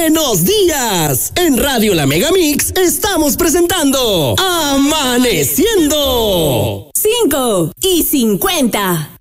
¡Buenos días! En Radio La Megamix estamos presentando Amaneciendo. 5:50.